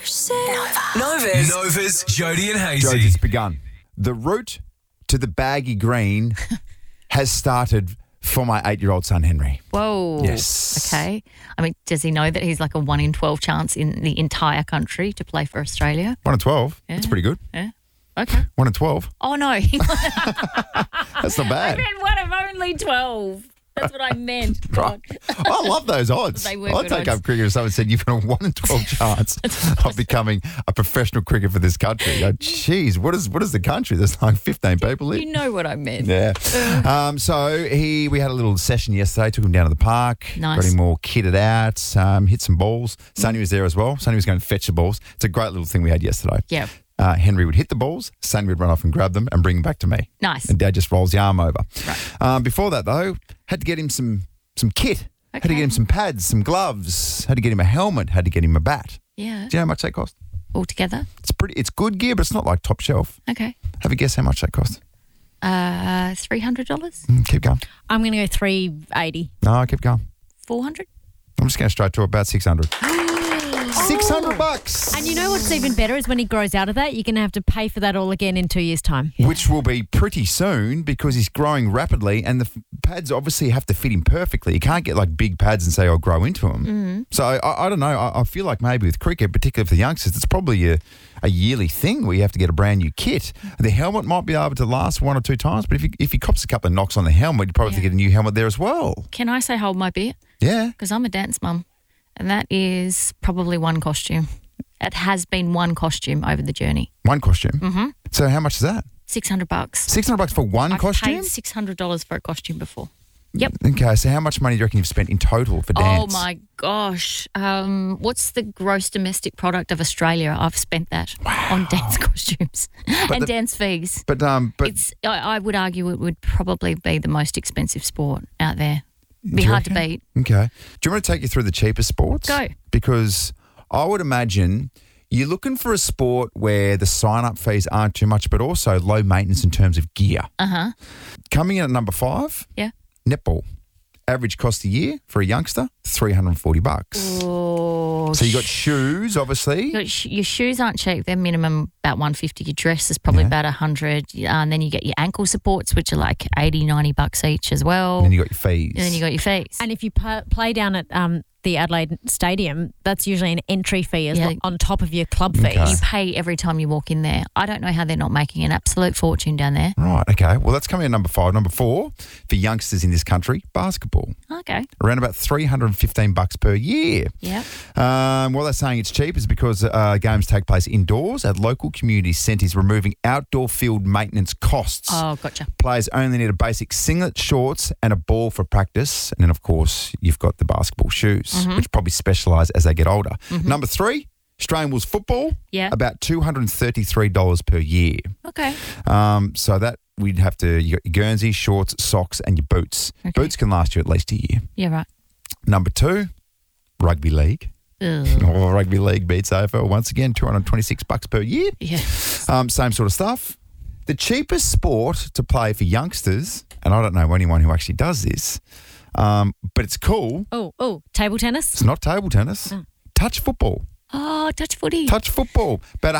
Nova's Jody and Hazy. Jody, it's begun. The route to the baggy green has started for my 8-year-old son, Henry. Whoa. Yes. Okay. I mean, does he know that he's like a 1 in 12 chance in the entire country to play for Australia? 1 in 12. Yeah. That's pretty good. Yeah. Okay. 1 in 12. Oh, no. That's not I bad. meant one of only 12. That's what I meant. God. I love those odds. They were I'll good take odds. up cricket if someone said you've got a 1 in 12 chance of becoming a professional cricketer for this country. Geez, what is the country? There's like 15 people live. You know what I meant. Yeah. We had a little session yesterday, took him down to the park, Nice. got him all kitted out, hit some balls. Sonny was there as well. Sonny was going to fetch the balls. It's a great little thing we had yesterday. Yeah. Henry would hit the balls, Sonny would run off and grab them and bring them back to me. Nice. And Dad just rolls the arm over. Right. Before that, though, had to get him some kit. Had to Okay. get him some pads, some gloves. Had to get him a helmet. Had to get him a bat. Yeah. Do you know how much that cost? Altogether? It's good gear, but it's not like top shelf. Okay. Have a guess how much that cost? $300? Keep going. I'm going to go $380. No, keep going. $400? I'm just going straight to about 600. $600. And you know what's even better is when he grows out of that, you're going to have to pay for that all again in 2 years' time. Which will be pretty soon because he's growing rapidly and the pads obviously have to fit him perfectly. You can't get like big pads and say, I'll grow into them. Mm-hmm. So I don't know. I feel like maybe with cricket, particularly for the youngsters, it's probably a yearly thing where you have to get a brand new kit. The helmet might be able to last 1 or 2 times, but if he cops a couple of knocks on the helmet, you probably have to get a new helmet there as well. Can I say hold my beer? Yeah. Because I'm a dance mum. And that is probably one costume. It has been one costume over the journey. One costume. Mm-hmm. So how much is that? $600. $600 for one I've costume? paid $600 for a costume before. Yep. Okay, so how much money do you reckon you've spent in total for dance? Oh my gosh. What's the gross domestic product of Australia? I've spent that on dance costumes and dance fees. But I would argue it would probably be the most expensive sport out there. Be you hard to reckon? beat. Okay. Do you want to take you through the cheapest sports? Go. Because I would imagine you're looking for a sport where the sign-up fees aren't too much, but also low maintenance in terms of gear. Uh-huh. Coming in at number 5, Yeah. netball. Average cost a year for a youngster, $340. Oh, So you got shoes, obviously. your shoes aren't cheap. They're minimum about $150. Your dress is probably about $100. And then you get your ankle supports, which are like $80, $90 each as well. And then you got your fees. And then you got your fees. And if you play down at the Adelaide Stadium, that's usually an entry fee on top of your club fees. Okay. You pay every time you walk in there. I don't know how they're not making an absolute fortune down there. Right, okay. Well, that's coming at number 5. Number 4, for youngsters in this country, basketball. Okay. Around about $315 per year. Yeah. What they're saying it's cheap is because games take place indoors at local community centres, removing outdoor field maintenance costs. Oh, gotcha. Players only need a basic singlet, shorts and a ball for practice. And then, of course, you've got the basketball shoes, which probably specialise as they get older. Number 3, Australian Rules football. Yeah. About $233 per year. Okay. So that we'd have to, you got your Guernsey, shorts, socks and your boots. Okay. Boots can last you at least a year. Yeah, right. Number 2, rugby league. Ugh. Oh, rugby league beats AFL once again, $226 per year. Yeah. Same sort of stuff. The cheapest sport to play for youngsters, and I don't know anyone who actually does this, but it's cool. Oh, table tennis? It's not table tennis. Touch football. Oh, touch footy. Touch football. About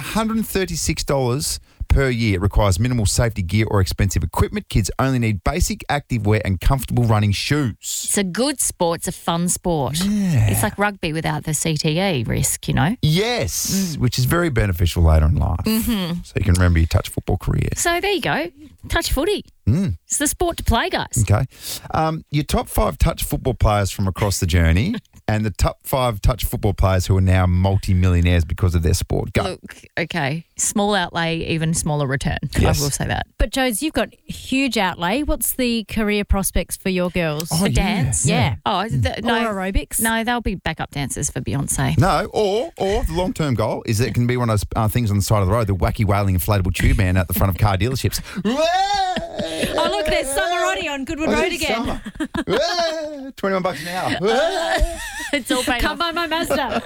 $136 per year. It requires minimal safety gear or expensive equipment. Kids only need basic activewear and comfortable running shoes. It's a good sport. It's a fun sport. Yeah. It's like rugby without the CTE risk, you know? Yes, which is very beneficial later in life. So you can remember your touch football career. So there you go. Touch footy. It's the sport to play, guys. Okay. Your top 5 touch football players from across the journey and the top 5 touch football players who are now multi-millionaires because of their sport. Go. Look, okay. Small outlay, even smaller return. Yes. I will say that. But, Joes, you've got huge outlay. What's the career prospects for your girls? For dance? Yeah. Oh, Or no. aerobics? No, they'll be backup dancers for Beyonce. No, or the long-term goal is that it can be one of those things on the side of the road, the wacky wailing inflatable tube man out the front of car dealerships. Oh, look, there's Summer Roddy on Goodwood Road again. $21 an hour. It's all paid Come off. on, my Mazda.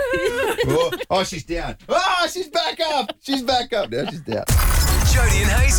Oh, she's down. Oh, she's back up. She's back up now. She's down. Jody and Hazy.